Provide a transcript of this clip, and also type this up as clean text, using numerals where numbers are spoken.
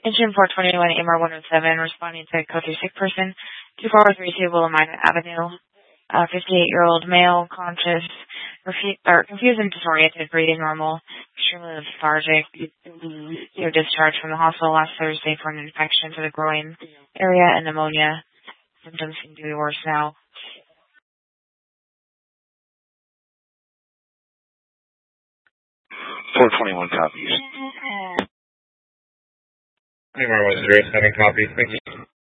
Engine 421 AMR 107 responding to code 3 sick person, 2432 Willamette Avenue. 58-year-old male, conscious, confused and disoriented, breathing normal, extremely lethargic. He was discharged from the hospital last Thursday for an infection to the groin area and pneumonia. Symptoms seem to be worse now. 421 copies. AMR 107 copies. Thank you.